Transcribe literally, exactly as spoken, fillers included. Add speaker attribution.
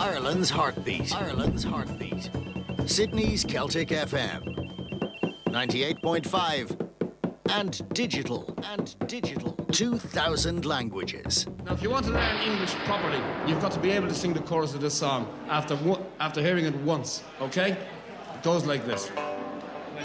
Speaker 1: Ireland's heartbeat. Ireland's heartbeat. Sydney's Celtic F M. ninety-eight point five. And digital. And digital. two thousand languages.
Speaker 2: Now, if you want to learn English properly, you've got to be able to sing the chorus of this song after, after hearing it once, okay? It goes like this.